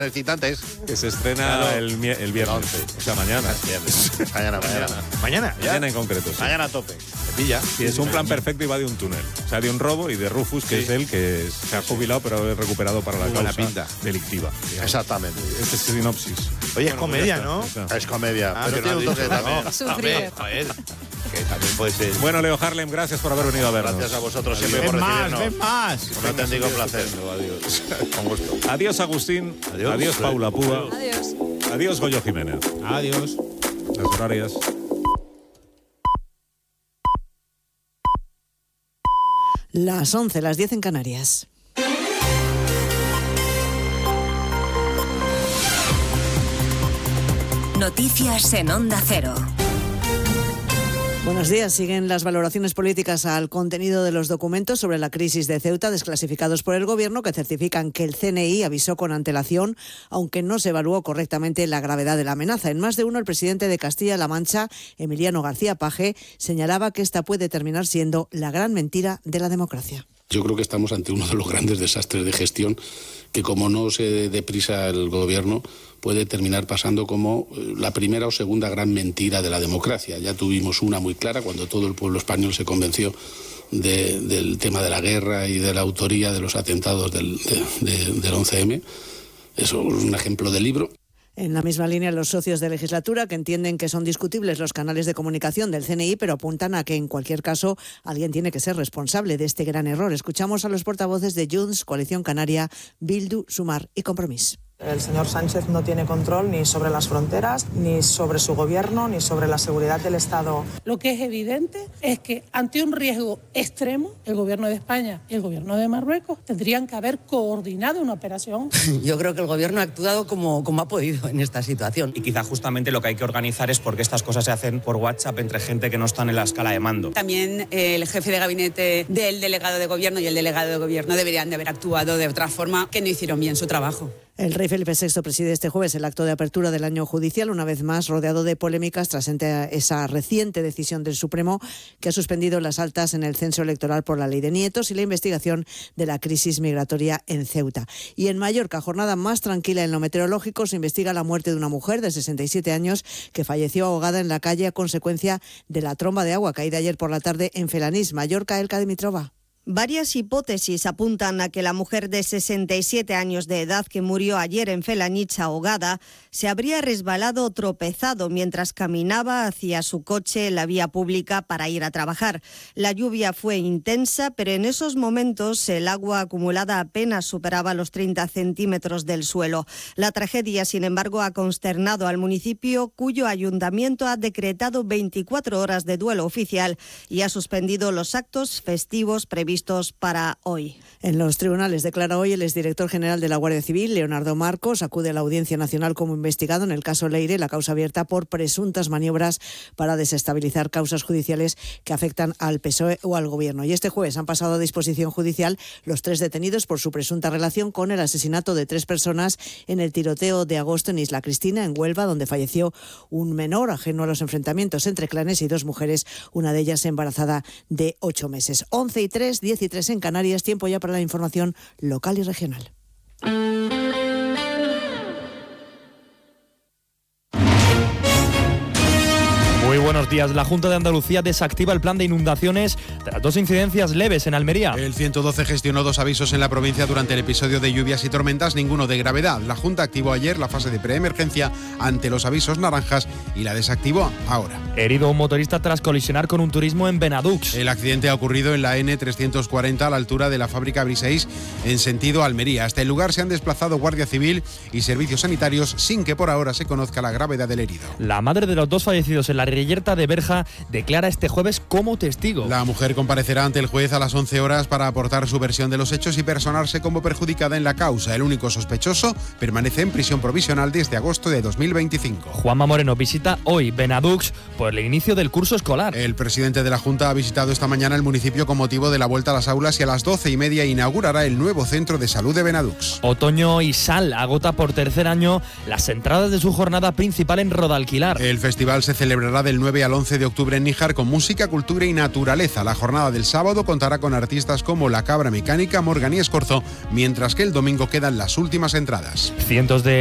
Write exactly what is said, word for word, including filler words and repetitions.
Excitantes. Que se estrena claro. el, el viernes. once. O sea, mañana. Viernes. Mañana, mañana. Mañana, ¿ya? Mañana en concreto. Sí. Mañana a tope. Se pilla. Sí, es un plan perfecto y va de un túnel. O sea, de un robo y de Rufus, que sí. es él, que se ha jubilado pero ha recuperado para la Muy causa pinta. delictiva. Digamos. Exactamente. Este es sinopsis. Oye, es bueno, comedia, ¿no? Está. Es comedia. Ah, pero tiene un toque también. Sufrir. Que también puede ser. Bueno, Leo Harlem, gracias por haber venido a vernos. Gracias a vosotros siempre ven por más, recibirnos. ven más. Un auténtico placer. Adiós. Con gusto. Adiós, Agustín. Adiós, Adiós Paula Púa. Adiós. Adiós, Goyo Jiménez. Adiós. Las horarias. Las once, las diez en Canarias. Noticias en Onda Cero. Buenos días. Siguen las valoraciones políticas al contenido de los documentos sobre la crisis de Ceuta desclasificados por el Gobierno, que certifican que el C N I avisó con antelación, aunque no se evaluó correctamente la gravedad de la amenaza. En más de uno, el presidente de Castilla-La Mancha, Emiliano García Paje, señalaba que esta puede terminar siendo la gran mentira de la democracia. Yo creo que estamos ante uno de los grandes desastres de gestión que, como no se dé prisa el Gobierno, puede terminar pasando como la primera o segunda gran mentira de la democracia. Ya tuvimos una muy clara cuando todo el pueblo español se convenció de, del tema de la guerra y de la autoría de los atentados del, de, de, del once eme. Eso es un ejemplo de libro. En la misma línea, los socios de legislatura, que entienden que son discutibles los canales de comunicación del C N I, pero apuntan a que, en cualquier caso, alguien tiene que ser responsable de este gran error. Escuchamos a los portavoces de Junts, Coalición Canaria, Bildu, Sumar y Compromís. El señor Sánchez no tiene control ni sobre las fronteras, ni sobre su gobierno, ni sobre la seguridad del Estado. Lo que es evidente es que ante un riesgo extremo, el gobierno de España y el gobierno de Marruecos tendrían que haber coordinado una operación. Yo creo que el gobierno ha actuado como, como ha podido en esta situación. Y quizá justamente lo que hay que organizar es porque estas cosas se hacen por WhatsApp entre gente que no está en la escala de mando. También eh, el jefe de gabinete del delegado de gobierno y el delegado de gobierno deberían de haber actuado de otra forma, que no hicieron bien su trabajo. El rey Felipe sexto preside este jueves el acto de apertura del año judicial, una vez más rodeado de polémicas tras esa reciente decisión del Supremo que ha suspendido las altas en el censo electoral por la ley de nietos y la investigación de la crisis migratoria en Ceuta. Y en Mallorca, jornada más tranquila en lo meteorológico, se investiga la muerte de una mujer de sesenta y siete años que falleció ahogada en la calle a consecuencia de la tromba de agua caída ayer por la tarde en Felanís, Mallorca. Elka Dimitrova. Varias hipótesis apuntan a que la mujer de sesenta y siete años de edad que murió ayer en Felanich ahogada se habría resbalado o tropezado mientras caminaba hacia su coche en la vía pública para ir a trabajar. La lluvia fue intensa, pero en esos momentos el agua acumulada apenas superaba los treinta centímetros del suelo. La tragedia, sin embargo, ha consternado al municipio, cuyo ayuntamiento ha decretado veinticuatro horas de duelo oficial y ha suspendido los actos festivos previstos para hoy. En los tribunales declara hoy el exdirector general de la Guardia Civil, Leonardo Marcos, acude a la Audiencia Nacional como investigado en el caso Leire, la causa abierta por presuntas maniobras para desestabilizar causas judiciales que afectan al P S O E o al Gobierno. Y este jueves han pasado a disposición judicial los tres detenidos por su presunta relación con el asesinato de tres personas en el tiroteo de agosto en Isla Cristina, en Huelva, donde falleció un menor ajeno a los enfrentamientos entre clanes y dos mujeres, una de ellas embarazada de ocho meses. once y tres, diez y tres en Canarias, tiempo ya para la información local y regional. Muy buenos días. La Junta de Andalucía desactiva el plan de inundaciones tras dos incidencias leves en Almería. El ciento doce gestionó dos avisos en la provincia durante el episodio de lluvias y tormentas, ninguno de gravedad. La Junta activó ayer la fase de preemergencia ante los avisos naranjas y la desactivó ahora. Herido un motorista tras colisionar con un turismo en Benadux. El accidente ha ocurrido en la ene trescientos cuarenta a la altura de la fábrica Briseis en sentido Almería. Hasta el lugar se han desplazado Guardia Civil y servicios sanitarios sin que por ahora se conozca la gravedad del herido. La madre de los dos fallecidos en la Reyerta de Berja declara este jueves como testigo. La mujer comparecerá ante el juez a las once horas para aportar su versión de los hechos y personarse como perjudicada en la causa. El único sospechoso permanece en prisión provisional desde agosto de dos mil veinticinco. Juanma Moreno visita hoy Benadux por el inicio del curso escolar. El presidente de la Junta ha visitado esta mañana el municipio con motivo de la vuelta a las aulas y a las doce y media inaugurará el nuevo centro de salud de Benadux. Otoño y Sal agota por tercer año las entradas de su jornada principal en Rodalquilar. El festival se celebrará del nueve al al once de octubre en Níjar con música, cultura y naturaleza. La jornada del sábado contará con artistas como La Cabra Mecánica, Morgan y Escorzo, mientras que el domingo quedan las últimas entradas. Cientos de